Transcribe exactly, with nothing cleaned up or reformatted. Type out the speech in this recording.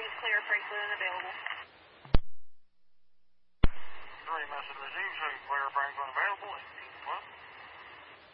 Claire Franklin available. Three message received, show you Claire Franklin